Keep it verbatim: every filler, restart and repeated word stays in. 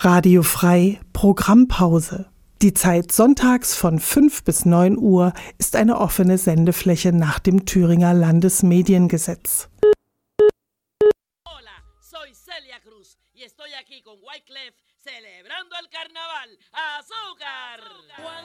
Radio Frei Programmpause. Die Zeit sonntags von fünf bis neun Uhr ist eine offene Sendefläche nach dem Thüringer Landesmediengesetz. Hola, soy Celia Cruz y estoy aquí con Wyclef celebrando el carnaval. ¡Azúcar!